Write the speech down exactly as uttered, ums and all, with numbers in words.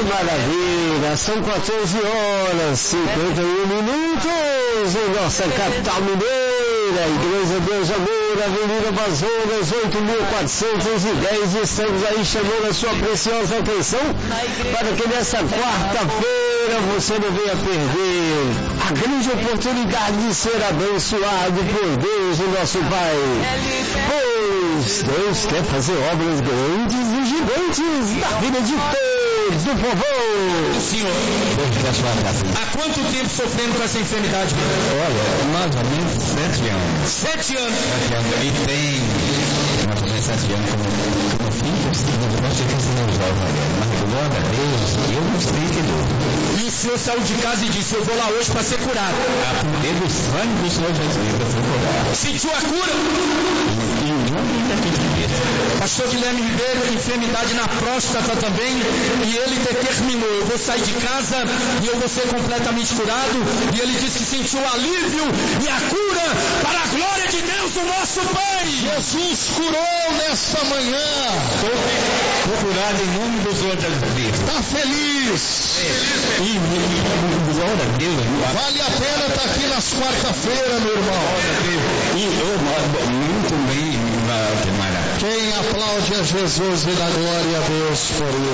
maravilha! São quatorze horas, cinquenta e um minutos em nossa capital mineira, Igreja Deus Amor, Avenida Amazonas, oito mil quatrocentos e dez. Estamos aí chamando a sua preciosa atenção para que nessa quarta-feira você não venha perder a grande oportunidade de ser abençoado por Deus, o nosso Pai. Pois Deus quer fazer obras grandes e gigantes na vida de todos do povo. Senhor, há quanto tempo sofrendo com essa enfermidade? Olha, mais ou menos sete anos. Sete anos? Sete anos. E tem mais ou menos sete anos como, como filho, eu não sei que você não jovem, mas glória a Deus, eu não sei que dor. E o senhor saiu de casa e disse, eu vou lá hoje para ser curado. A poder do sangue do Senhor Jesus, eu fui curado. Sentiu a cura? E o nome daquele Cristo. Pastor Guilherme Ribeiro, enfermidade na próstata também, e ele determinou, eu vou sair de casa e eu vou ser completamente curado, e ele disse que sentiu alívio e a cura para a glória de Deus, o nosso Pai. Jesus curou nesta manhã. Estou curado em nome do Senhor Jesus Cristo. Está feliz? E, e glória a Deus. Vale a pena estar aqui nas quarta-feiras, meu irmão. E eu muito bem, Mara. Quem aplaude a Jesus e dá glória a Deus por isso.